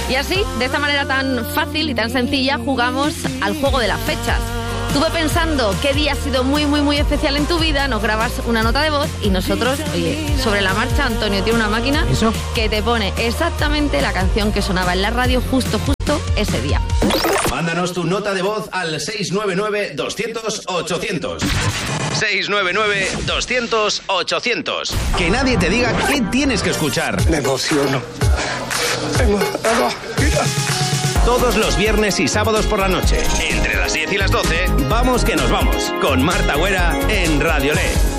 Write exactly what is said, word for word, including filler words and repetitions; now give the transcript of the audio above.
Y así, de esta manera tan fácil y tan sencilla, jugamos al juego de las fechas. Tú ve pensando qué día ha sido muy, muy, muy especial en tu vida, nos grabas una nota de voz y nosotros, oye, sobre la marcha, Antonio tiene una máquina ¿Eso? que te pone exactamente la canción que sonaba en la radio justo, justo ese día. Mándanos tu nota de voz al seis nueve nueve, doscientos, ochocientos. seis nueve nueve, doscientos, ochocientos. Que nadie te diga qué tienes que escuchar. Me emociono. Me emociono. Todos los viernes y sábados por la noche, entre las diez y las doce, vamos que nos vamos, con Marta Güera en Radio L E.